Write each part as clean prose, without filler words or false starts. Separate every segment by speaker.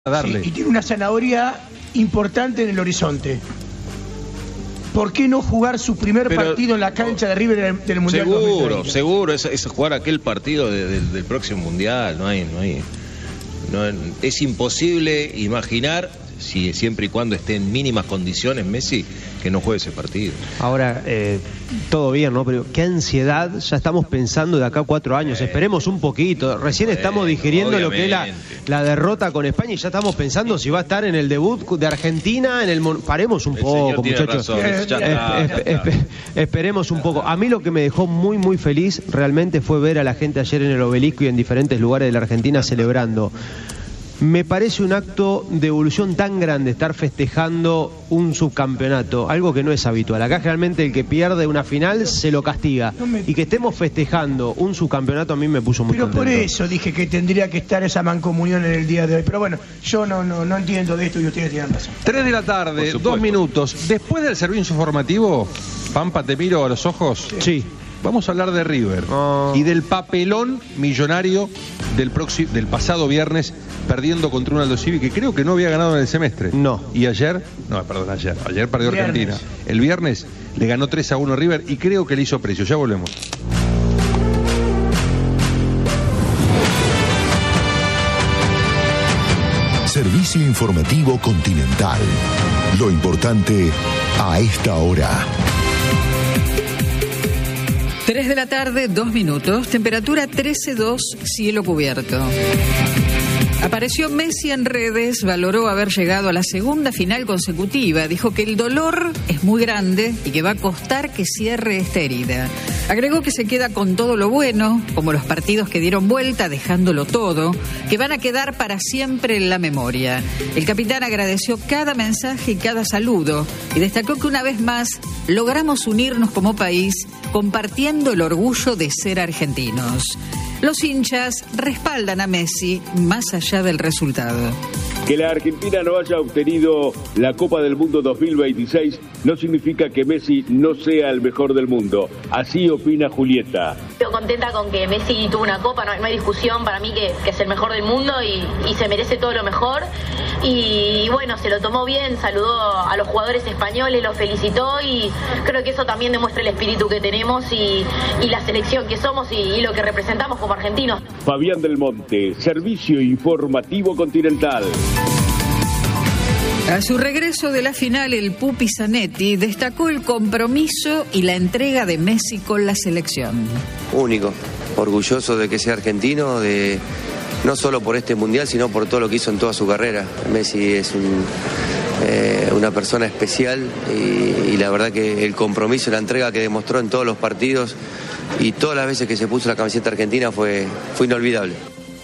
Speaker 1: darle.
Speaker 2: Sí, y tiene una zanahoria importante en el horizonte. ¿Por qué no jugar su primer partido en la cancha de River del Mundial 2020?
Speaker 3: Seguro, es jugar aquel partido del próximo Mundial. Es imposible imaginar, siempre y cuando esté en mínimas condiciones Messi, que no juegue ese partido.
Speaker 1: Ahora, todo bien, ¿no? Pero qué ansiedad, ya estamos pensando de acá a 4 años. Esperemos un poquito. Recién estamos digiriendo lo
Speaker 3: obviamente.
Speaker 1: que es la derrota con España y ya estamos pensando si va a estar en el debut de Argentina. Paremos un poco, muchachos. Esperemos un poco. A mí lo que me dejó muy, muy feliz realmente fue ver a la gente ayer en el Obelisco y en diferentes lugares de la Argentina celebrando. Me parece un acto de evolución tan grande estar festejando un subcampeonato, algo que no es habitual. Acá generalmente el que pierde una final se lo castiga. Y que estemos festejando un subcampeonato a mí me puso muy contento.
Speaker 2: Pero por eso dije que tendría que estar esa mancomunión en el día de hoy. Pero bueno, yo no entiendo de esto y ustedes tienen razón.
Speaker 4: 3 de la tarde, 2 minutos. Después del servicio informativo, Pampa, te miro a los ojos.
Speaker 1: Sí.
Speaker 4: Vamos a hablar de River y del papelón millonario del pasado viernes perdiendo contra un Aldo Civi que creo que no había ganado en el semestre.
Speaker 1: No.
Speaker 4: Y ayer perdió Argentina. El viernes le ganó 3-1 River y creo que le hizo precio. Ya volvemos.
Speaker 5: Servicio informativo Continental. Lo importante a esta hora.
Speaker 6: 3 de la tarde, 2 minutos, temperatura 13,2, cielo cubierto. Apareció Messi en redes, valoró haber llegado a la segunda final consecutiva, dijo que el dolor es muy grande y que va a costar que cierre esta herida. Agregó que se queda con todo lo bueno, como los partidos que dieron vuelta, dejándolo todo, que van a quedar para siempre en la memoria. El capitán agradeció cada mensaje y cada saludo y destacó que una vez más logramos unirnos como país compartiendo el orgullo de ser argentinos. Los hinchas respaldan a Messi más allá del resultado.
Speaker 7: Que la Argentina no haya obtenido la Copa del Mundo 2026 no significa que Messi no sea el mejor del mundo. Así opina Julieta.
Speaker 8: Estoy contenta con que Messi tuvo una copa, no hay discusión para mí que es el mejor del mundo y se merece todo lo mejor. Y bueno, se lo tomó bien, saludó a los jugadores españoles, los felicitó y creo que eso también demuestra el espíritu que tenemos y la selección que somos y lo que representamos como argentinos.
Speaker 7: Fabián del Monte, Servicio Informativo Continental.
Speaker 6: A su regreso de la final, el Pupi Zanetti destacó el compromiso y la entrega de Messi con la selección.
Speaker 9: Único, orgulloso de que sea argentino, no solo por este mundial, sino por todo lo que hizo en toda su carrera. Messi es una persona especial y la verdad que el compromiso y la entrega que demostró en todos los partidos y todas las veces que se puso la camiseta argentina fue inolvidable.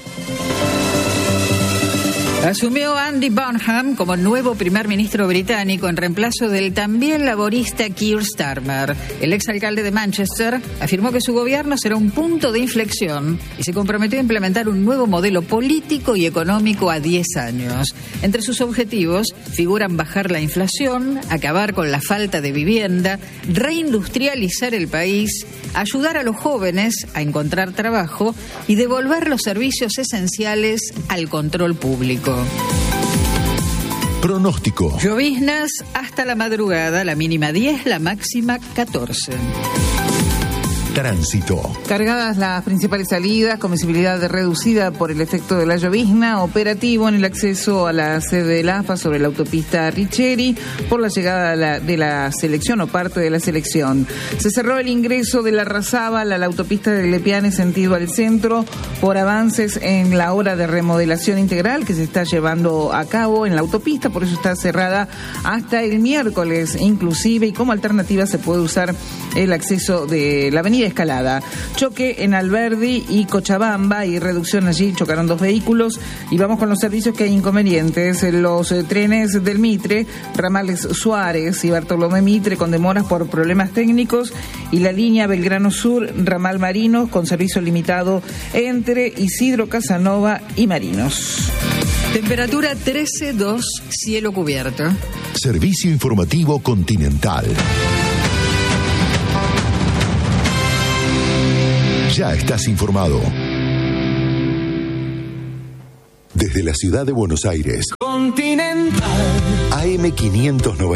Speaker 6: Asumió Andy Burnham como nuevo primer ministro británico en reemplazo del también laborista Keir Starmer. El exalcalde de Manchester afirmó que su gobierno será un punto de inflexión y se comprometió a implementar un nuevo modelo político y económico a 10 años. Entre sus objetivos figuran bajar la inflación, acabar con la falta de vivienda, reindustrializar el país, ayudar a los jóvenes a encontrar trabajo y devolver los servicios esenciales al control público.
Speaker 5: Pronóstico.
Speaker 6: Lloviznas hasta la madrugada, la mínima 10, la máxima 14.
Speaker 5: Tránsito.
Speaker 10: Cargadas las principales salidas, con visibilidad reducida por el efecto de la llovizna, operativo en el acceso a la sede del AFA sobre la autopista Richeri por la llegada de la selección o parte de la selección. Se cerró el ingreso de la Larrazábal a la autopista de Lepiane sentido al centro por avances en la obra de remodelación integral que se está llevando a cabo en la autopista, por eso está cerrada hasta el miércoles inclusive, y como alternativa se puede usar el acceso de la avenida Escalada. Choque en Alberdi y Cochabamba y reducción allí, chocaron 2 vehículos. Y vamos con los servicios que hay inconvenientes. Los trenes del Mitre, ramales Suárez y Bartolomé Mitre con demoras por problemas técnicos, y la línea Belgrano Sur, ramal Marinos con servicio limitado entre Isidro Casanova y Marinos.
Speaker 6: Temperatura 13,2, cielo cubierto.
Speaker 5: Servicio Informativo Continental. Ya estás informado. Desde la ciudad de Buenos Aires.
Speaker 11: Continental.
Speaker 5: AM 590.